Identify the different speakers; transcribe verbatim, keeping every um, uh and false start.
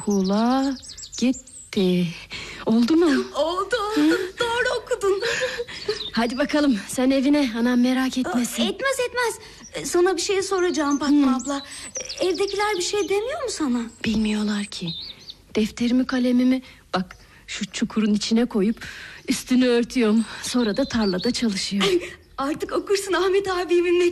Speaker 1: okula gitti. Oldu mu?
Speaker 2: Oldu oldu. Doğru okudun.
Speaker 1: Hadi bakalım sen evine, anam merak etmesin.
Speaker 2: Etmez etmez. Sana bir şey soracağım Fatma hmm. abla. Evdekiler bir şey demiyor mu sana?
Speaker 1: Bilmiyorlar ki. Defterimi kalemimi bak şu çukurun içine koyup üstünü örtüyorum. Sonra da tarlada çalışıyorum.
Speaker 2: Artık okursun Ahmet abimin